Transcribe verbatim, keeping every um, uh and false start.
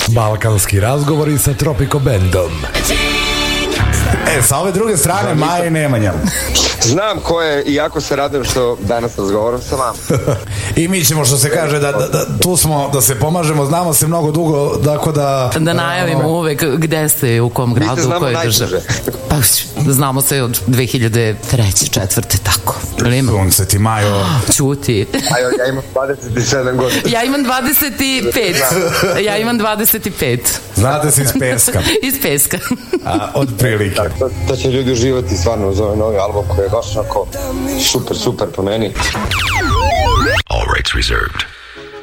Balkanski razgovori sa Tropico Bandom. E, sa ove druge strane, Maja i Nemanja. Znam ko je, i jako se radim što danas razgovaram sa vama. I mi ćemo, što se kaže, da, da, da tu smo, da se pomažemo, znamo se mnogo dugo, tako da... Da najavimo uvek gde ste, u kom gradu, u kojoj državi. Pa, znamo se od dve hiljade treće, četvrte, tako. Sunce ti, Majo. Čuti. Ajo, ja imam dvadeset sedam godina. Ja imam dvadeset pet. Ja imam dvadeset pet. Znate se iz Peska. Iz Peska. A, od prilike. To, to će ljudi uživati stvarno uz ovaj novi album koji je baš onako super, super po meni. All rights reserved.